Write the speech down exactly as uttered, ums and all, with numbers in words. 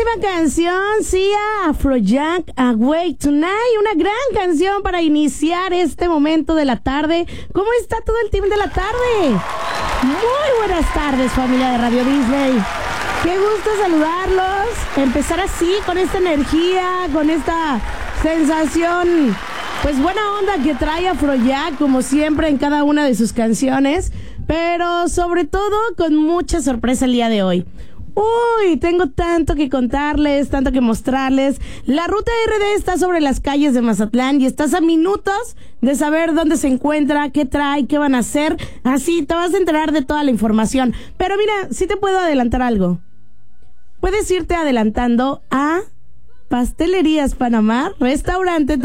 canción, sí, a Afrojack, Awake Tonight, una gran canción para iniciar este momento de la tarde. ¿Cómo está todo el team de la tarde? Muy buenas tardes, familia de Radio Disney. Qué gusto saludarlos, empezar así, con esta energía, con esta sensación, pues buena onda que trae Afrojack, como siempre en cada una de sus canciones, pero sobre todo con mucha sorpresa el día de hoy. Uy, tengo tanto que contarles, tanto que mostrarles. La ruta R D está sobre las calles de Mazatlán y estás a minutos de saber dónde se encuentra, qué trae, qué van a hacer. Así te vas a enterar de toda la información. Pero mira, sí te puedo adelantar algo. Puedes irte adelantando a Pastelerías Panamá, restaurante